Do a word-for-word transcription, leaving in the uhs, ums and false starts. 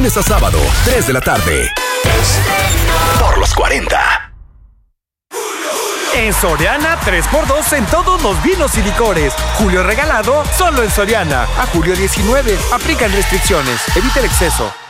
lunes a sábado, tres de la tarde. Por los cuarenta. En Soriana, tres por dos en todos los vinos y licores. Julio regalado, solo en Soriana. A julio diecinueve. Aplican restricciones. Evita el exceso.